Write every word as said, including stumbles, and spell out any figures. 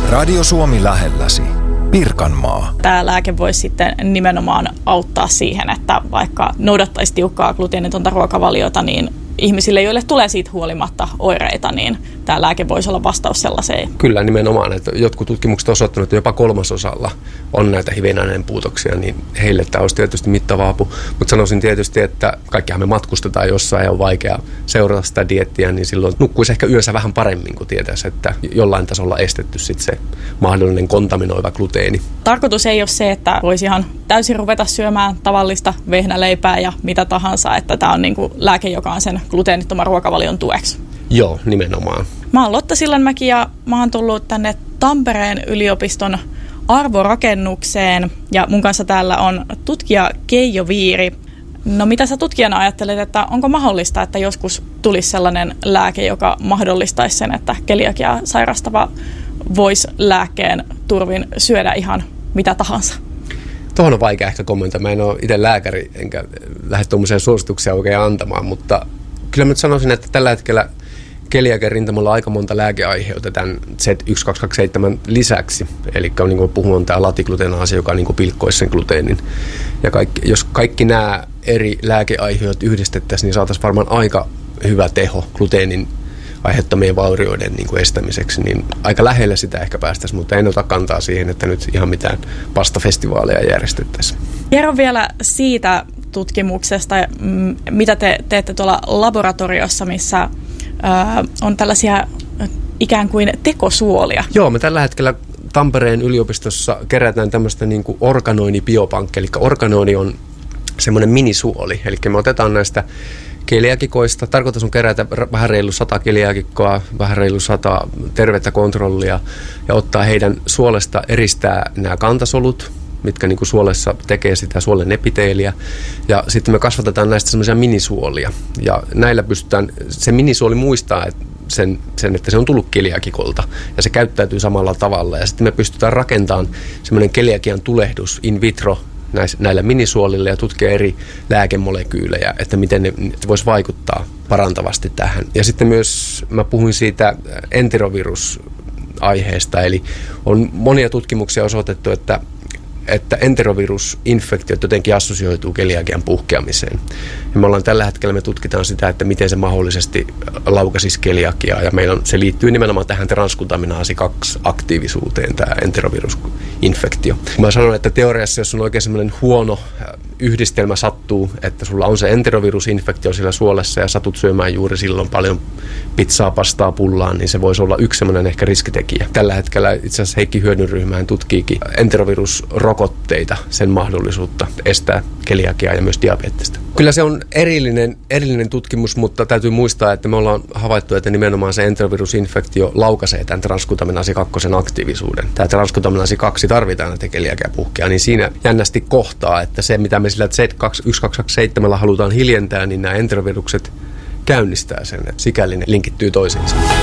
Radio Suomi lähelläsi. Pirkanmaa. Tämä lääke voisi sitten nimenomaan auttaa siihen, että vaikka noudattaisi tiukkaa gluteenitonta ruokavaliota, niin ihmisille, joille tulee siitä huolimatta oireita, niin tämä lääke voisi olla vastaus sellaiseen. Kyllä nimenomaan, että jotkut tutkimukset osoittavat, että jopa kolmasosalla on näitä hivenen puutoksia, niin heille tämä olisi tietysti mittava apu. Mutta sanoisin tietysti, että kaikkihan me matkustetaan jossain ja on vaikea seurata sitä dieettiä, niin silloin nukkuisi ehkä yössä vähän paremmin, kun tietäisi, että jollain tasolla estetty sit se mahdollinen kontaminoiva gluteeni. Tarkoitus ei ole se, että voisi ihan täysin ruveta syömään tavallista vehnäleipää ja mitä tahansa, että tämä on niin kuin lääke, joka on sen gluteenittoman ruokavalion tueksi. Joo, nimenomaan. Mä oon Lotta Sillanmäki ja mä oon tullut tänne Tampereen yliopiston arvorakennukseen ja mun kanssa täällä on tutkija Keijo Viiri. No mitä sä tutkijana ajattelet, että onko mahdollista, että joskus tulisi sellainen lääke, joka mahdollistaisi sen, että keliakiaa sairastava voisi lääkkeen turvin syödä ihan mitä tahansa? Tuohon on vaikea ehkä kommentoida. Mä en ole itse lääkäri enkä lähde tuommoisia suosituksia oikein antamaan, mutta kyllä mä nyt sanoisin, että tällä hetkellä keliakian rintamalla aika monta lääkeaiheutta tämän Z yksi kaksi kaksi seitsemän lisäksi. Eli niin kuin puhun, on tämä latiglutenaasi, joka niin kuin pilkkoisi sen gluteenin. Ja kaikki, jos kaikki nämä eri lääkeaiheut yhdistettäisiin, niin saataisiin varmaan aika hyvä teho gluteenin aiheuttamien vaurioiden niin kuin estämiseksi. Niin aika lähellä sitä ehkä päästäisiin, mutta en ota kantaa siihen, että nyt ihan mitään pastafestivaaleja järjestettäisiin. Kerro vielä siitä tutkimuksesta, mitä te teette tuolla laboratoriossa, missä on tällaisia ikään kuin tekosuolia. Joo, me tällä hetkellä Tampereen yliopistossa kerätään tämmöistä niin kuin organoinibiopankkia. Eli organoini on semmoinen minisuoli. Eli me otetaan näistä keliakikoista. Tarkoitus on kerätä vähän reilu sata keliakikkoa, vähän reilu sata tervettä kontrollia ja ottaa heidän suolesta eristää nämä kantasolut, mitkä niin kuin suolessa tekee sitä suolen epiteeliä. Ja sitten me kasvatetaan näistä semmoisia minisuolia. Ja näillä pystytään, se minisuoli muistaa että sen, sen, että se on tullut keliakikolta. Ja se käyttäytyy samalla tavalla. Ja sitten me pystytään rakentamaan semmoinen keliakian tulehdus in vitro näillä minisuolilla ja tutkia eri lääkemolekyylejä, että miten ne voisi vaikuttaa parantavasti tähän. Ja sitten myös mä puhuin siitä enterovirusaiheesta. Eli on monia tutkimuksia osoitettu, että että enterovirusinfektiot jotenkin assosioituu keliakian puhkeamiseen. Ja me ollaan tällä hetkellä, me tutkitaan sitä, että miten se mahdollisesti laukaisisi keliakiaa, ja meillä on, se liittyy nimenomaan tähän transglutaminaasi kaksi aktiivisuuteen, tämä enterovirusinfektio. Mä sanon, että teoriassa, jos on oikein semmoinen huono yhdistelmä sattuu, että sulla on se enterovirusinfektio sillä suolessa ja satut syömään juuri silloin paljon pizzaa, pastaa, pullaan, niin se voisi olla yksi semmoinen ehkä riskitekijä. Tällä hetkellä itse asiassa Heikki Hyödynryhmään tutkiikin enterovirusrokotteita, sen mahdollisuutta estää keliakiaa ja myös diabetesta. Kyllä se on erillinen, erillinen tutkimus, mutta täytyy muistaa, että me ollaan havaittu, että nimenomaan se enterovirusinfektio laukaisee tämän transglutaminaasi kaksi aktiivisuuden. Tämä transglutaminaasi kaksi tarvitaan näitä keliakiapuhkeja, niin siinä jännästi kohtaa, että se mitä me sillä Z yksi kaksi kaksi seitsemän halutaan hiljentää, niin nämä enterovirukset käynnistää sen, että sikäli ne linkittyy toisiinsa.